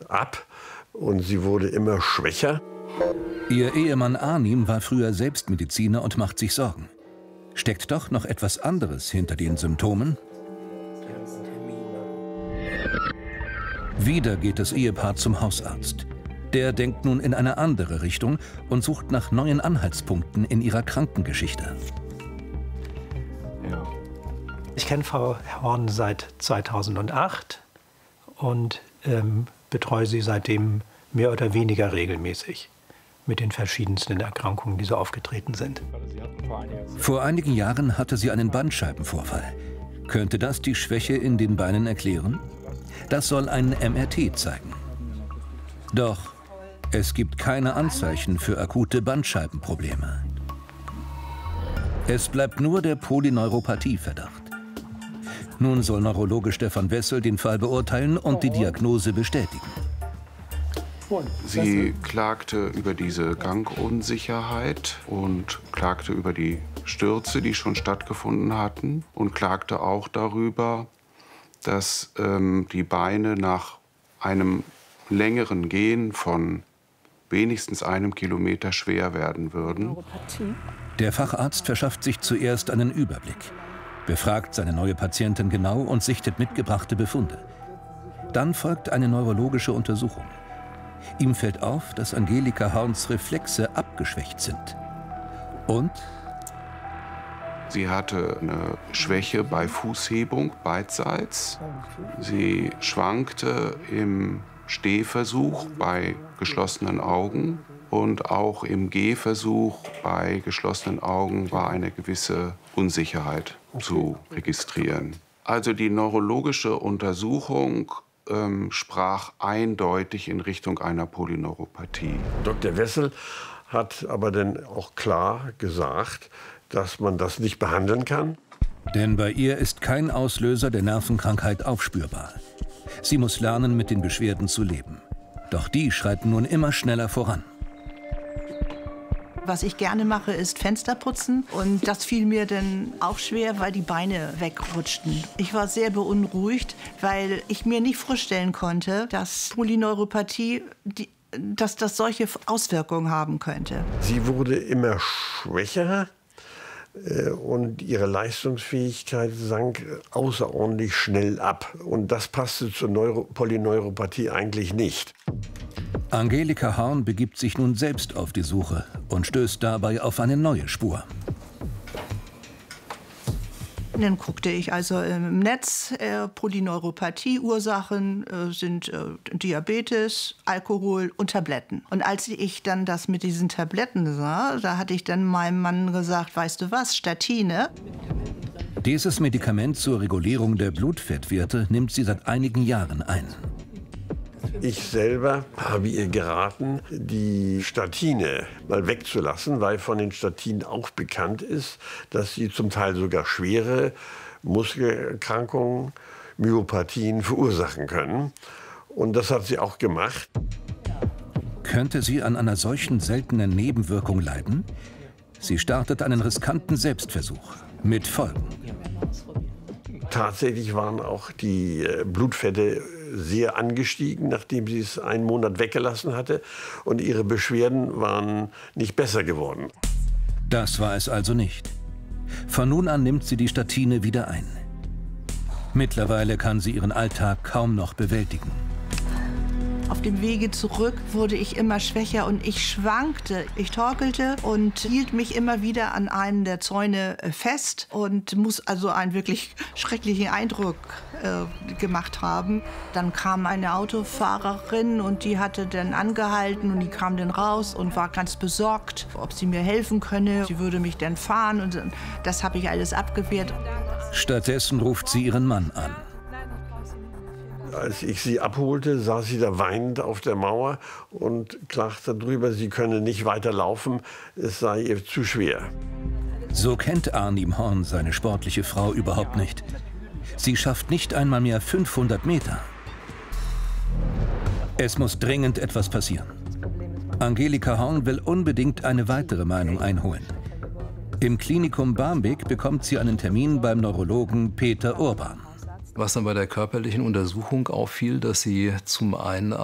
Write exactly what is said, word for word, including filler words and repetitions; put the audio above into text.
ab und sie wurde immer schwächer. Ihr Ehemann Arnim war früher selbst Mediziner und macht sich Sorgen. Steckt doch noch etwas anderes hinter den Symptomen? Wieder geht das Ehepaar zum Hausarzt. Der denkt nun in eine andere Richtung und sucht nach neuen Anhaltspunkten in ihrer Krankengeschichte. Ich kenne Frau Horn seit zweitausendacht und ähm, betreue sie seitdem mehr oder weniger regelmäßig mit den verschiedensten Erkrankungen, die so aufgetreten sind. Vor einigen Jahren hatte sie einen Bandscheibenvorfall. Könnte das die Schwäche in den Beinen erklären? Das soll ein M R T zeigen. Doch es gibt keine Anzeichen für akute Bandscheibenprobleme. Es bleibt nur der Polyneuropathie-Verdacht. Nun soll Neurologe Stefan Wessel den Fall beurteilen und die Diagnose bestätigen. Sie klagte über diese Gangunsicherheit und klagte über die Stürze, die schon stattgefunden hatten, und klagte auch darüber, dass ähm, die Beine nach einem längeren Gehen von wenigstens einem Kilometer schwer werden würden. Der Facharzt verschafft sich zuerst einen Überblick, befragt seine neue Patientin genau und sichtet mitgebrachte Befunde. Dann folgt eine neurologische Untersuchung. Ihm fällt auf, dass Angelika Horns Reflexe abgeschwächt sind. Und? Sie hatte eine Schwäche bei Fußhebung beidseits. Sie schwankte im Stehversuch bei geschlossenen Augen. Und auch im Gehversuch bei geschlossenen Augen war eine gewisse Unsicherheit zu registrieren. Also die neurologische Untersuchung ähm, sprach eindeutig in Richtung einer Polyneuropathie. Doktor Wessel hat aber dann auch klar gesagt, dass man das nicht behandeln kann. Denn bei ihr ist kein Auslöser der Nervenkrankheit aufspürbar. Sie muss lernen, mit den Beschwerden zu leben. Doch die schreiten nun immer schneller voran. Was ich gerne mache, ist Fenster putzen. Und das fiel mir dann auch schwer, weil die Beine wegrutschten. Ich war sehr beunruhigt, weil ich mir nicht vorstellen konnte, dass Polyneuropathie, die, dass das solche Auswirkungen haben könnte. Sie wurde immer schwächer äh, und ihre Leistungsfähigkeit sank außerordentlich schnell ab. Und das passte zur Neuro Polyneuropathie eigentlich nicht. Angelika Horn begibt sich nun selbst auf die Suche und stößt dabei auf eine neue Spur. Dann guckte ich also im Netz, äh, Polyneuropathie, Ursachen äh, sind äh, Diabetes, Alkohol und Tabletten. Und als ich dann das mit diesen Tabletten sah, da hatte ich dann meinem Mann gesagt, weißt du was, Statine. Dieses Medikament zur Regulierung der Blutfettwerte nimmt sie seit einigen Jahren ein. Ich selber habe ihr geraten, die Statine mal wegzulassen, weil von den Statinen auch bekannt ist, dass sie zum Teil sogar schwere Muskelerkrankungen, Myopathien verursachen können. Und das hat sie auch gemacht. Könnte sie an einer solchen seltenen Nebenwirkung leiden? Sie startet einen riskanten Selbstversuch mit Folgen. Tatsächlich waren auch die Blutfette sehr angestiegen, nachdem sie es einen Monat weggelassen hatte. Und ihre Beschwerden waren nicht besser geworden. Das war es also nicht. Von nun an nimmt sie die Statine wieder ein. Mittlerweile kann sie ihren Alltag kaum noch bewältigen. Auf dem Wege zurück wurde ich immer schwächer und ich schwankte. Ich torkelte und hielt mich immer wieder an einen der Zäune fest und muss also einen wirklich schrecklichen Eindruck äh, gemacht haben. Dann kam eine Autofahrerin und die hatte dann angehalten und die kam dann raus und war ganz besorgt, ob sie mir helfen könne. Sie würde mich dann fahren und das habe ich alles abgewehrt. Stattdessen ruft sie ihren Mann an. Als ich sie abholte, saß sie da weinend auf der Mauer und klagte darüber, sie könne nicht weiter laufen, es sei ihr zu schwer. So kennt Arnim Horn seine sportliche Frau überhaupt nicht. Sie schafft nicht einmal mehr fünfhundert Meter. Es muss dringend etwas passieren. Angelika Horn will unbedingt eine weitere Meinung einholen. Im Klinikum Barmbek bekommt sie einen Termin beim Neurologen Peter Urban. Was dann bei der körperlichen Untersuchung auffiel, dass sie zum einen